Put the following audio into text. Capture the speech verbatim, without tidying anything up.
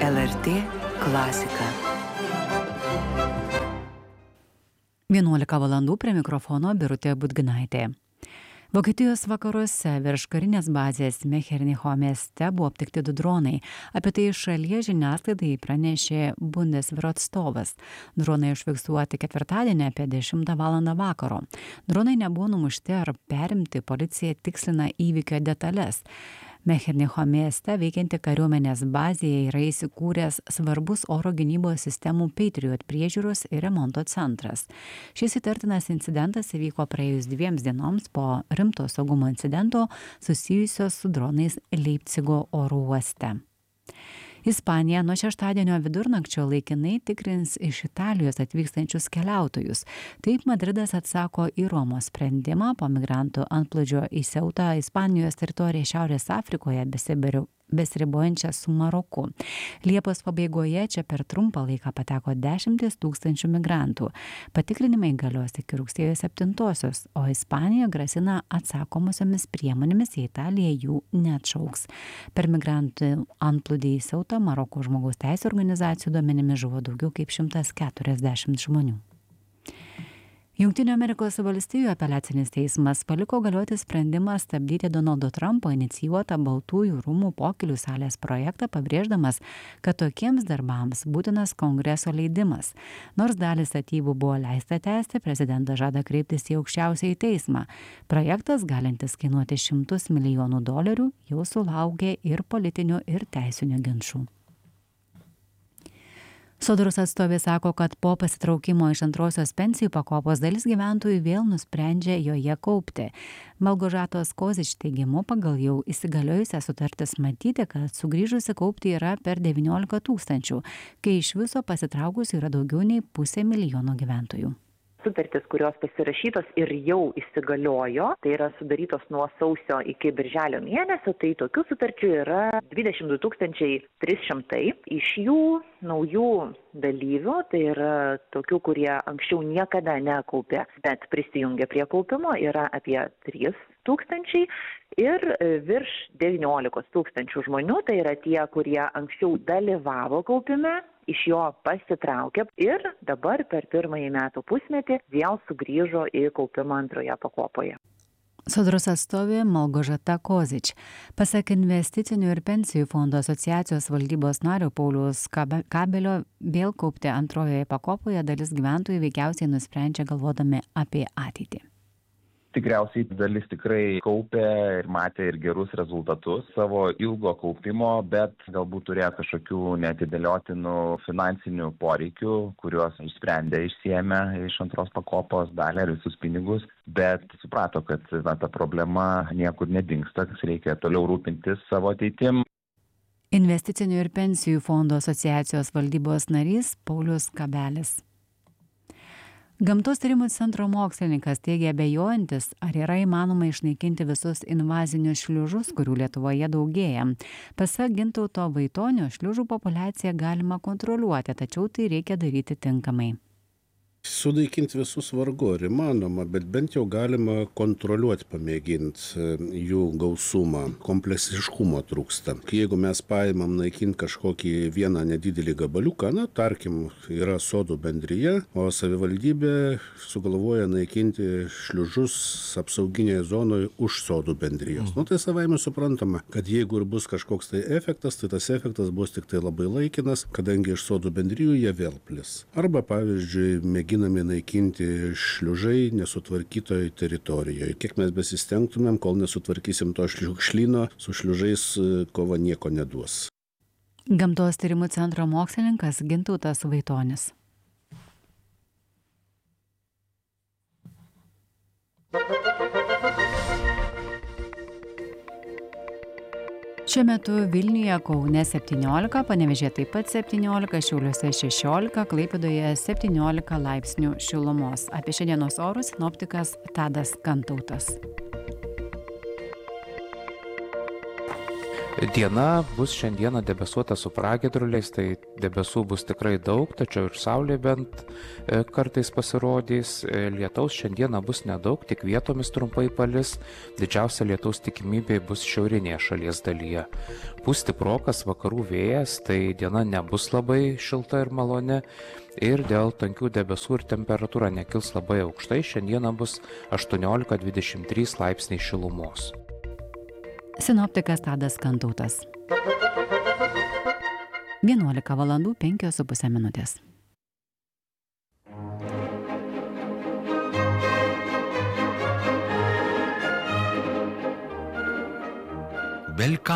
L R T klasika. vienuolika valandų prie mikrofono Birutė Budginaitė. Vokietijos vakaruose virš karinės bazės Mecherniko mieste buvo aptikti du dronai. Apie tai šalies žiniasklaidai pranešė Bundeswehr atstovas. Dronai užfiksuoti ketvirtadienį apie dešimtą valandą vakaro. Dronai nebuvo numušti ar perimti, policija tikslina įvykio detalės. Mecherniko mieste veikianti kariuomenės bazėje yra įsikūręs svarbus oro gynybos sistemų Patriot priežiūros ir remonto centras. Šis įtartinas incidentas įvyko praėjus dviems dienoms po rimto saugumo incidento susijusio su dronais Leipcigo oro uoste. Ispanija nuo šeštadienio vidurnakčio laikinai tikrins iš Italijos atvykstančius keliautojus. Taip Madridas atsako į Romos sprendimą po migrantų antplūdžio į Ceutą Ispanijos teritoriją Šiaurės Afrikoje besiribojančią su Maroku. Liepos pabaigoje čia per trumpą laiką pateko dešimtis tūkstančių migrantų. Patikrinimai galios iki rugsėjo septintosios, o Ispanija grasina atsakomosiomis priemonėmis, jei Italija jų neatšauks. Per migrantų antplūdį į Ceutą Maroko žmogaus teisių organizacijų duomenimis žuvo daugiau kaip šimtas keturiasdešimt žmonių. Jungtinių Amerikos valstijų apeliacinis teismas paliko galioti sprendimą stabdyti Donaldo Trumpo inicijuotą Baltųjų rūmų pokylių salės projektą, pabrėždamas, kad tokiems darbams būtinas Kongreso leidimas. Nors dalį statybų buvo leista tęsti, prezidentas žada kreiptis į aukščiausiąjį teismą. Projektas, galintis kainuoti šimtus milijonų dolerių, jau sulaukė ir politinių ir teisinių ginčų. Sodros atstovė sako, kad po pasitraukimo iš antrosios pensijų pakopos dalis gyventojų vėl nusprendžia joje kaupti. Malgožatos Kozič teigimu, pagal jau įsigaliojusią sutartis matyti, kad sugrįžusi kaupti yra per devyniolika tūkstančių, kai iš viso pasitraukus yra daugiau nei pusė milijono gyventojų. Sutartis, kurios pasirašytos ir jau įsigaliojo, tai yra sudarytos nuo sausio iki birželio mėnesio, tai tokių sutarčių yra dvidešimt du tūkstančiai trys šimtai. Iš jų naujų dalyvių, tai yra tokių, kurie anksčiau niekada nekaupė, bet prisijungė prie kaupimo, yra apie trys tūkstančiai ir virš devyniolikos tūkstančių žmonių, tai yra tie, kurie anksčiau dalyvavo kaupime, iš jo pasitraukė ir dabar per pirmąjį metų pusmetį vėl sugrįžo į kaupimą antroje pakopoje. Sodros atstovė Malgožata Kozič. Pasak investicinių ir pensijų fondo asociacijos valdybos nario Pauliaus Kabelio, vėl kaupti antrojoje pakopoje dalis gyventojų veikiausiai nusprendžia galvodami apie ateitį. Tikriausiai dalis tikrai kaupė ir matė ir gerus rezultatus savo ilgo kaupimo, bet galbūt turėjo kažkokių neatidėliotinų finansinių poreikių, kuriuos išsprendė, išsiėmė iš antros pakopos dalį ar visus pinigus, bet suprato, kad na, ta problema niekur nedingsta, kad reikia toliau rūpintis savo ateitim. Investicinių ir pensijų fondo asociacijos valdybos narys Paulius Kabelis. Gamtos tyrimų centro mokslininkas teigia abejojantis, ar yra įmanoma išnaikinti visus invazinius šliužus, kurių Lietuvoje daugėja. Pasak Gintauto Vaitonio, šliužų populiaciją galima kontroliuoti, tačiau tai reikia daryti tinkamai. Sunaikinti visus vargu ar įmanoma, bet bent jau galima kontroliuoti, pamėginti jų gausumą. Kompleksiškumo trūksta. Jeigu mes paimam naikinti kažkokį vieną nedidelį gabaliuką, na, tarkim, yra sodų bendrija, o savivaldybė sugalvoja naikinti šliužus apsauginėje zonoje už sodų bendrijos. Nu, tai savaime suprantama, kad jeigu ir bus kažkoks tai efektas, tai tas efektas bus tik tai labai laikinas, kadangi iš sodų bendrijų jie vėl plis. Arba, pavyzdžiui, mėginti naikinti šliužai nesutvarkytoje teritorijoje. Kiek mes besistengtumėm, kol nesutvarkysim to šliužlyno, su šliužais kova nieko neduos. Gamtos tyrimų centro mokslininkas Gintautas Vaitonis. Šiuo metu Vilniuje, Kaune septyniolika, Panevėžyje taip pat septyniolika, Šiauliuose šešiolika, Klaipėdoje septyniolika laipsnių šilumos. Apie šiandienos orus sinoptikas Tadas Kantautas. Diena bus šiandieną debesuota su pragiedruliais, tai debesų bus tikrai daug, tačiau ir saulė bent kartais pasirodys. Lietaus šiandieną bus nedaug, tik vietomis trumpai palis. Didžiausia lietaus tikimybė bus šiaurinėje šalies dalyje. Pūs stiprokas vakarų vėjas, tai diena nebus labai šilta ir maloni. Ir dėl tankių debesų ir temperatūra nekils labai aukštai. Šiandieną bus aštuoniolika dvidešimt trys laipsniai šilumos. Sinoptikas Tadas Kantautas. vienuolika valandų penkios su puse minutės. Belka